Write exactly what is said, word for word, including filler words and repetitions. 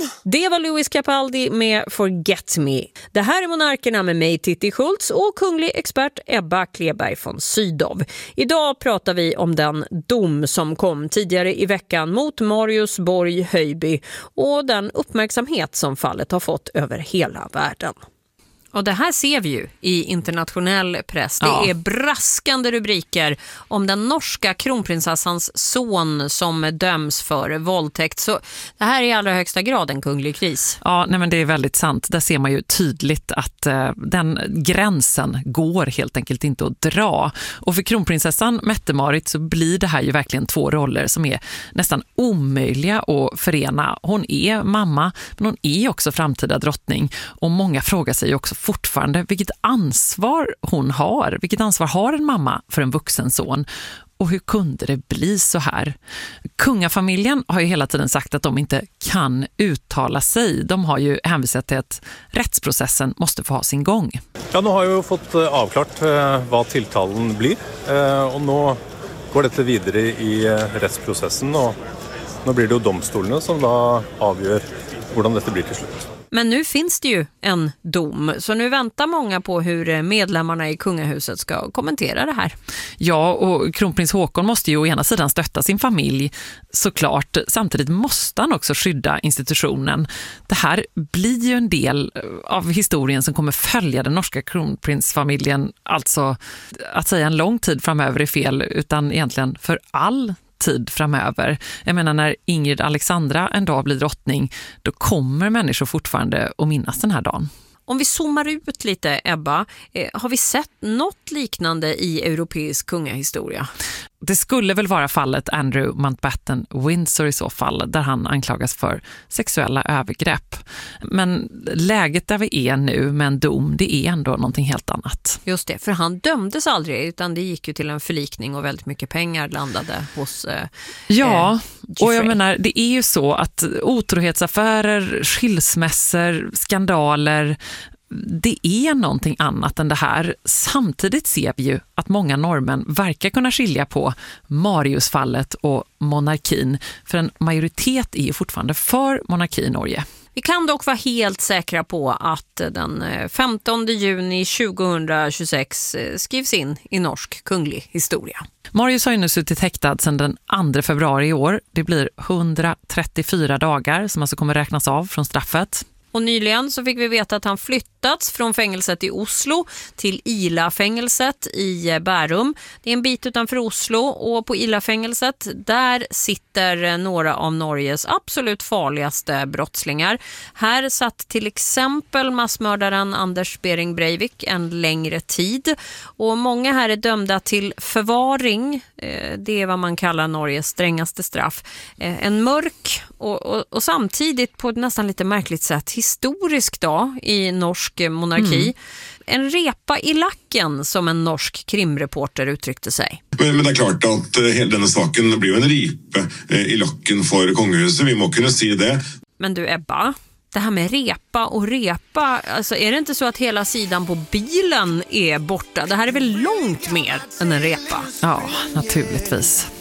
Det var Louis Capaldi med Forget Me. Det här är Monarkerna med mig, Titti Schultz, och kunglig expert Ebba Kleberg von Sydow. Idag pratar vi om den dom som kom tidigare i veckan mot Marius Borg Höjby och den uppmärksamhet som fallet har fått över hela världen. Och det här ser vi ju i internationell press. Det ja. är braskande rubriker om den norska kronprinsessans son som döms för våldtäkt. Så det här är i allra högsta grad en kunglig kris. Ja, nej men det är väldigt sant. Där ser man ju tydligt att eh, den gränsen går helt enkelt inte att dra. Och för kronprinsessan Mette-Marit så blir det här ju verkligen två roller som är nästan omöjliga att förena. Hon är mamma, men hon är också framtida drottning. Och många frågar sig också fortfarande vilket ansvar hon har. Vilket ansvar har en mamma för en vuxen son? Och hur kunde det bli så här? Kungafamiljen har ju hela tiden sagt att de inte kan uttala sig. De har ju hänvisat till att rättsprocessen måste få ha sin gång. Ja, nu har jag ju fått avklart eh, vad tilltalen blir. Eh, och nu går det vidare i eh, rättsprocessen. Och nu blir det ju domstolarna som då avgör hur detta blir till slut. Men nu finns det ju en dom, så nu väntar många på hur medlemmarna i kungahuset ska kommentera det här. Ja, och kronprins Håkon måste ju å ena sidan stötta sin familj, såklart. Samtidigt måste han också skydda institutionen. Det här blir ju en del av historien som kommer följa den norska kronprinsfamiljen. Alltså, att säga en lång tid framöver är fel, utan egentligen för all tid framöver. Jag menar, när Ingrid Alexandra en dag blir drottning, då kommer människor fortfarande att minnas den här dagen. Om vi zoomar ut lite, Ebba, eh, har vi sett något liknande i europeisk kungahistoria? Det skulle väl vara fallet Andrew Mountbatten Windsor i så fall, där han anklagas för sexuella övergrepp. Men läget där vi är nu med en dom, det är ändå någonting helt annat. Just det, för han dömdes aldrig, utan det gick ju till en förlikning och väldigt mycket pengar landade hos eh, Ja, eh, och jag menar, det är ju så att otrohetsaffärer, skilsmässor, skandaler, det är någonting annat än det här. Samtidigt ser vi ju att många norrmän verkar kunna skilja på Mariusfallet och monarkin, för en majoritet är ju fortfarande för monarki i Norge. Vi kan dock vara helt säkra på att den femtonde juni tjugohundratjugosex skrivs in i norsk kunglig historia. Marius har ju nu suttit häktad sedan den andra februari i år. Det blir hundratrettiofyra dagar som alltså kommer räknas av från straffet. Och nyligen så fick vi veta att han flyttats från fängelset i Oslo till Ila-fängelset i Bärum. Det är en bit utanför Oslo, och på Ila-fängelset där sitter några av Norges absolut farligaste brottslingar. Här satt till exempel massmördaren Anders Behring Breivik en längre tid, och många här är dömda till förvaring. Det är vad man kallar Norges strängaste straff. En mörk och, och, och samtidigt på ett nästan lite märkligt sätt historisk dag i norsk monarki. Mm. En repa i lacken, som en norsk krimreporter uttryckte sig. Men, men det är klart att hela denna saken blir en repa i lacken för kungahuset. Vi må kunna se det. Men du, Ebba, det här med repa och repa, alltså är det inte så att hela sidan på bilen är borta? Det här är väl långt mer än en repa? Ja, naturligtvis.